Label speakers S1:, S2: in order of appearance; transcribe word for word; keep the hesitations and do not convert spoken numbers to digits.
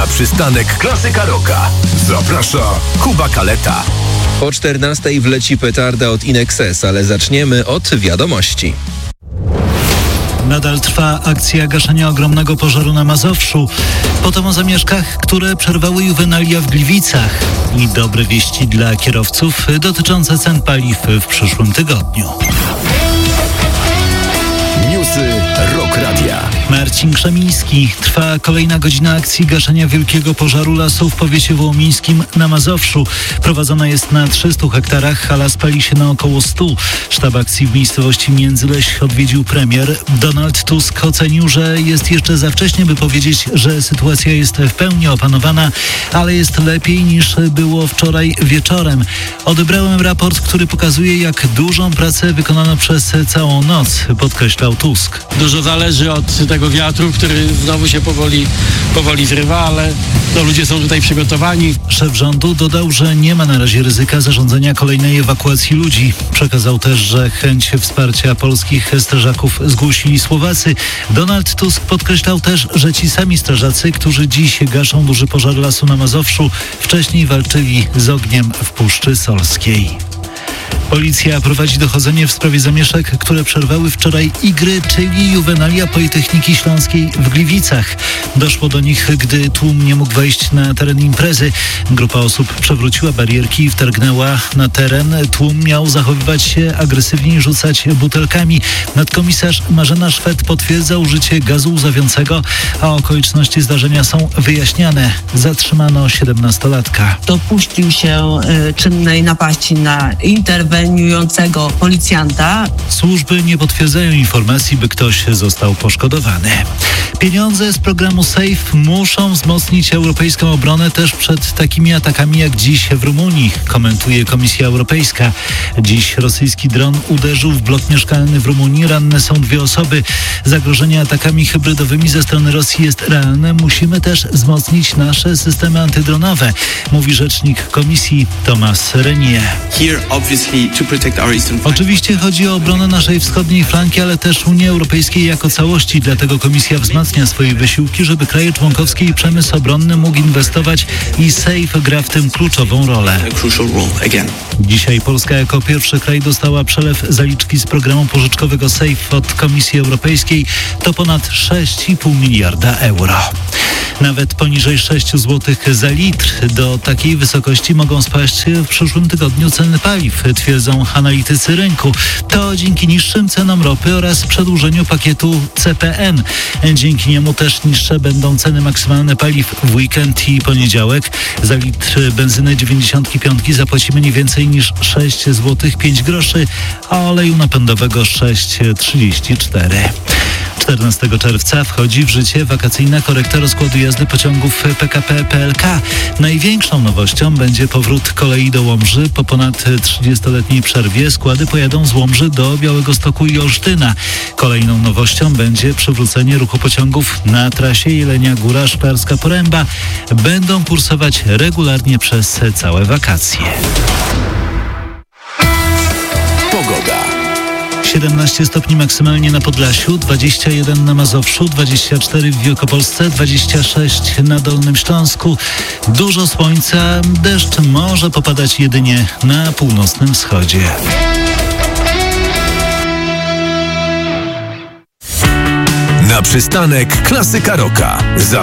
S1: Na przystanek Klasyka Rocka zaprasza Kuba Kaleta.
S2: Po czternastej wleci petarda od Inexes, ale zaczniemy od wiadomości.
S3: Nadal trwa akcja gaszenia ogromnego pożaru na Mazowszu. Potem o zamieszkach, które przerwały juwenalia w Gliwicach. I dobre wieści dla kierowców dotyczące cen paliw w przyszłym tygodniu.
S1: Newsy Rock Radia.
S3: Marcin Krzemiński. Trwa kolejna godzina akcji gaszenia wielkiego pożaru lasu w powiecie wołomińskim na Mazowszu. Prowadzona jest na trzystu hektarach, a las pali się na około stu. Sztab akcji w miejscowości Międzyleś odwiedził premier. Donald Tusk ocenił, że jest jeszcze za wcześnie, by powiedzieć, że sytuacja jest w pełni opanowana, ale jest lepiej niż było wczoraj wieczorem. Odebrałem raport, który pokazuje, jak dużą pracę wykonano przez całą noc, podkreślał Tusk.
S4: Dużo zależy od tego wiatru, który znowu się powoli, powoli zrywa, ale no, ludzie są tutaj przygotowani.
S3: Szef rządu dodał, że nie ma na razie ryzyka zarządzania kolejnej ewakuacji ludzi. Przekazał też, że chęć wsparcia polskich strażaków zgłosili Słowacy. Donald Tusk podkreślał też, że ci sami strażacy, którzy dziś gaszą duży pożar lasu na Mazowszu, wcześniej walczyli z ogniem w Puszczy Solskiej. Policja prowadzi dochodzenie w sprawie zamieszek, które przerwały wczoraj igry, czyli juwenalia Politechniki Śląskiej w Gliwicach. Doszło do nich, gdy tłum nie mógł wejść na teren imprezy. Grupa osób przewróciła barierki i wtargnęła na teren. Tłum miał zachowywać się agresywnie i rzucać butelkami. Nadkomisarz Marzena Szwed potwierdza użycie gazu łzawiącego, a okoliczności zdarzenia są wyjaśniane. Zatrzymano siedemnastolatka.
S5: Dopuścił się y, czynnej napaści na interweniującego policjanta.
S3: Służby nie potwierdzają informacji, by ktoś został poszkodowany. Pieniądze z programu SAFE muszą wzmocnić europejską obronę też przed takimi atakami jak dziś w Rumunii, komentuje Komisja Europejska. Dziś rosyjski dron uderzył w blok mieszkalny w Rumunii. Ranne są dwie osoby. Zagrożenie atakami hybrydowymi ze strony Rosji jest realne. Musimy też wzmocnić nasze systemy antydronowe, mówi rzecznik Komisji Thomas Renier. Oczywiście chodzi o obronę naszej wschodniej flanki, ale też Unii Europejskiej jako całości. Dlatego Komisja wzmacnia swoje wysiłki, żeby kraje członkowskie i przemysł obronny mógł inwestować i SAFE gra w tym kluczową rolę. Dzisiaj Polska jako pierwszy kraj dostała przelew zaliczki z programu pożyczkowego SAFE od Komisji Europejskiej. To ponad sześć i pół miliarda euro. Nawet poniżej sześć złotych za litr. Do takiej wysokości mogą spaść w przyszłym tygodniu ceny paliw, twierdzą analitycy rynku. To dzięki niższym cenom ropy oraz przedłużeniu pakietu C P N. Dzięki niemu też niższe będą ceny maksymalne paliw w weekend i poniedziałek. Za litr benzyny dziewięćdziesiąt pięć zapłacimy nie więcej niż sześć złotych pięć groszy, a oleju napędowego sześć trzydzieści cztery. czternastego czerwca wchodzi w życie wakacyjna korekta rozkładu jazdy pociągów P K P P L K. Największą nowością będzie powrót kolei do Łomży. Po ponad trzydziestoletniej przerwie składy pojadą z Łomży do Białegostoku i Olsztyna. Kolejną nowością będzie przywrócenie ruchu pociągów na trasie Jelenia Góra - Szklarska Poręba. Będą kursować regularnie przez całe wakacje.
S1: Pogoda.
S3: siedemnaście stopni maksymalnie na Podlasiu, dwadzieścia jeden na Mazowszu, dwadzieścia cztery w Wielkopolsce, dwadzieścia sześć na Dolnym Śląsku. Dużo słońca, deszcz może popadać jedynie na północnym wschodzie.
S1: Na przystanek Klasyka Rocka.